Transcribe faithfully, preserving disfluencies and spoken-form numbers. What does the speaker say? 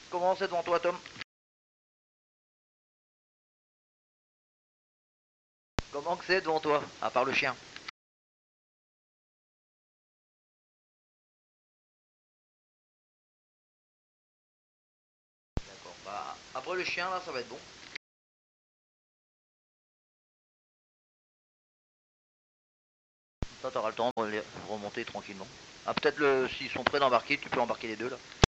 Comment c'est devant toi, Tom? Comment que c'est devant toi, à part le chien? D'accord, bah après le chien là, ça va être bon. Ça, t'auras le temps de les remonter tranquillement. Ah, peut-être le s'ils sont prêts d'embarquer, tu peux embarquer les deux là.